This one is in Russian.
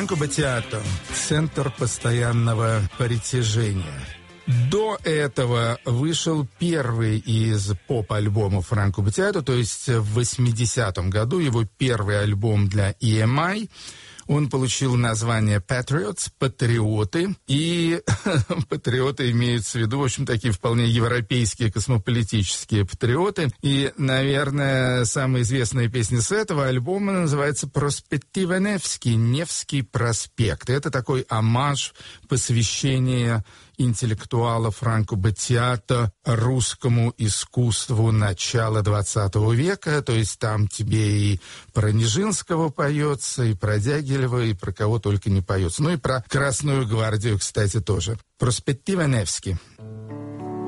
Франко Баттиато – центр постоянного притяжения. До этого вышел первый из поп-альбомов Франко Баттиато, то есть в 80-м году его первый альбом для EMI. Он получил название Patriots, патриоты, и патриоты имеются в виду, в общем, такие вполне европейские космополитические патриоты. И, наверное, самая известная песня с этого альбома называется «Проспектива Невский», «Невский проспект». Это такой омаж, посвящение интеллектуала Франко Баттиато русскому искусству начала XX века. То есть там тебе и про Нижинского поется, и про Дягилева, и про кого только не поется. Ну и про Красную гвардию, кстати, тоже. «Проспектива Невский».